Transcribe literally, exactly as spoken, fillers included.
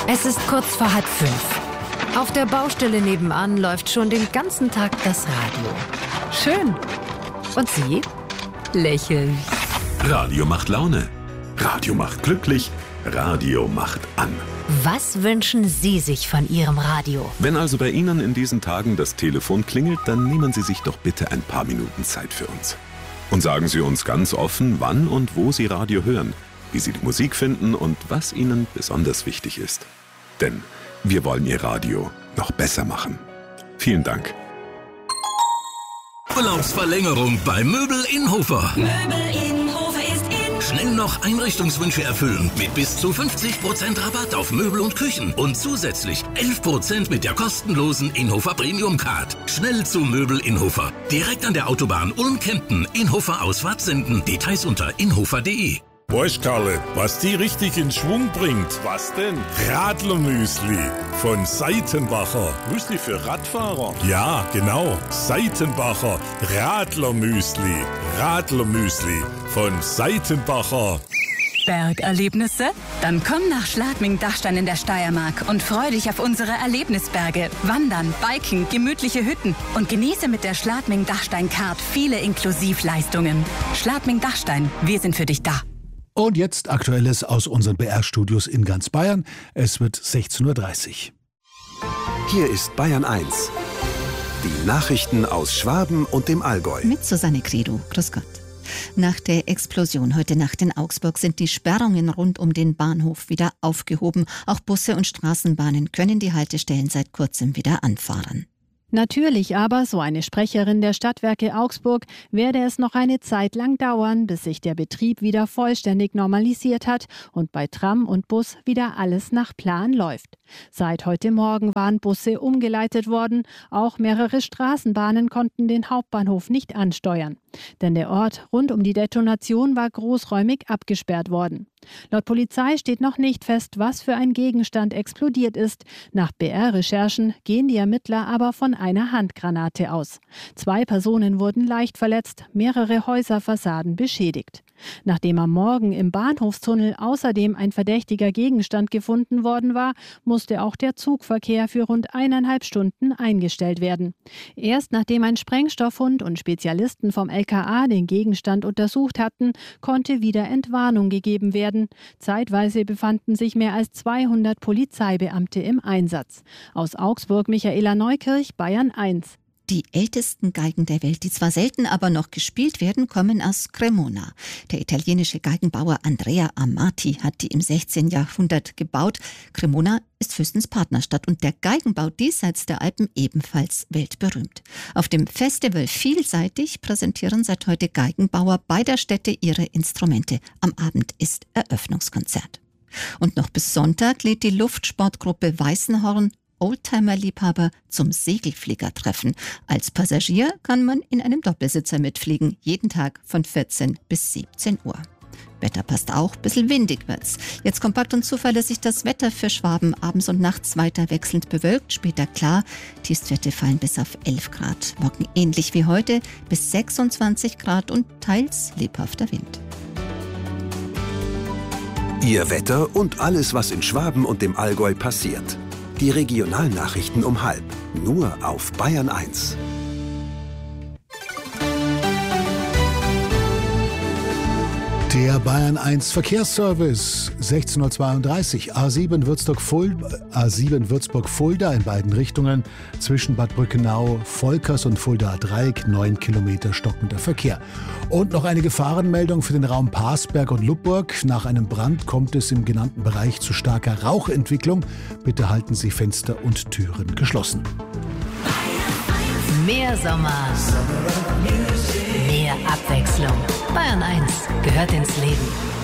Es ist kurz vor halb fünf. Auf der Baustelle nebenan läuft schon den ganzen Tag das Radio. Schön. Und Sie lächeln. Radio macht Laune. Radio macht glücklich. Radio macht an. Was wünschen Sie sich von Ihrem Radio? Wenn also bei Ihnen in diesen Tagen das Telefon klingelt, dann nehmen Sie sich doch bitte ein paar Minuten Zeit für uns. Und sagen Sie uns ganz offen, wann und wo Sie Radio hören, wie Sie die Musik finden und was Ihnen besonders wichtig ist. Denn wir wollen Ihr Radio noch besser machen. Vielen Dank. Urlaubsverlängerung bei Möbel Innhofer. Möbel Innhofer ist in. Schnell noch Einrichtungswünsche erfüllen mit bis zu fünfzig Prozent Rabatt auf Möbel und Küchen und zusätzlich elf Prozent mit der kostenlosen Innhofer Premium Card. Schnell zu Möbel Innhofer. Direkt an der Autobahn Ulm-Kempten, Innhofer Ausfahrt Senden. Details unter innhofer punkt de. Weißt Karle, was die richtig in Schwung bringt? Was denn? Radlermüsli von Seitenbacher. Müsli für Radfahrer? Ja, genau. Seitenbacher Radlermüsli. Radlermüsli von Seitenbacher. Bergerlebnisse? Dann komm nach Schladming-Dachstein in der Steiermark und freu dich auf unsere Erlebnisberge. Wandern, Biken, gemütliche Hütten und genieße mit der Schladming-Dachstein-Card viele Inklusivleistungen. Schladming-Dachstein, wir sind für dich da. Und jetzt Aktuelles aus unseren B R-Studios in ganz Bayern. Es wird sechzehn Uhr dreißig. Hier ist Bayern eins. Die Nachrichten aus Schwaben und dem Allgäu. Mit Susanne Credo. Grüß Gott. Nach der Explosion heute Nacht in Augsburg sind die Sperrungen rund um den Bahnhof wieder aufgehoben. Auch Busse und Straßenbahnen können die Haltestellen seit kurzem wieder anfahren. Natürlich aber, so eine Sprecherin der Stadtwerke Augsburg, werde es noch eine Zeit lang dauern, bis sich der Betrieb wieder vollständig normalisiert hat und bei Tram und Bus wieder alles nach Plan läuft. Seit heute Morgen waren Busse umgeleitet worden, auch mehrere Straßenbahnen konnten den Hauptbahnhof nicht ansteuern. Denn der Ort rund um die Detonation war großräumig abgesperrt worden. Laut Polizei steht noch nicht fest, was für ein Gegenstand explodiert ist. Nach B R-Recherchen gehen die Ermittler aber von einer Handgranate aus. Zwei Personen wurden leicht verletzt, mehrere Häuserfassaden beschädigt. Nachdem am Morgen im Bahnhofstunnel außerdem ein verdächtiger Gegenstand gefunden worden war, musste auch der Zugverkehr für rund eineinhalb Stunden eingestellt werden. Erst nachdem ein Sprengstoffhund und Spezialisten vom L K A den Gegenstand untersucht hatten, konnte wieder Entwarnung gegeben werden. Zeitweise befanden sich mehr als zweihundert Polizeibeamte im Einsatz. Aus Augsburg Michaela Neukirch, Bayern eins. Die ältesten Geigen der Welt, die zwar selten, aber noch gespielt werden, kommen aus Cremona. Der italienische Geigenbauer Andrea Amati hat die im sechzehnten Jahrhundert gebaut. Cremona ist Fürstens Partnerstadt und der Geigenbau diesseits der Alpen ebenfalls weltberühmt. Auf dem Festival Vielseitig präsentieren seit heute Geigenbauer beider Städte ihre Instrumente. Am Abend ist Eröffnungskonzert. Und noch bis Sonntag lädt die Luftsportgruppe Weißenhorn Oldtimer-Liebhaber zum Segelfliegertreffen. Als Passagier kann man in einem Doppelsitzer mitfliegen, jeden Tag von vierzehn bis siebzehn Uhr. Wetter passt auch, bisschen windig wird's. Jetzt kompakt und zuverlässig das Wetter für Schwaben, abends und nachts weiter wechselnd bewölkt, später klar. Tiefstwerte fallen bis auf elf Grad. Morgen ähnlich wie heute bis sechsundzwanzig Grad und teils lebhafter Wind. Ihr Wetter und alles, was in Schwaben und dem Allgäu passiert. Die Regionalnachrichten um halb, nur auf Bayern eins. Der Bayern eins Verkehrsservice, sechzehn Uhr zweiunddreißig, A sieben Würzburg-Fulda, A sieben Würzburg-Fulda in beiden Richtungen, zwischen Bad Brückenau, Volkers und Fuldaer Dreieck, neun Kilometer stockender Verkehr. Und noch eine Gefahrenmeldung für den Raum Parsberg und Lubburg. Nach einem Brand kommt es im genannten Bereich zu starker Rauchentwicklung. Bitte halten Sie Fenster und Türen geschlossen. Mehr Sommer, mehr Abwechslung. Bayern eins gehört ins Leben.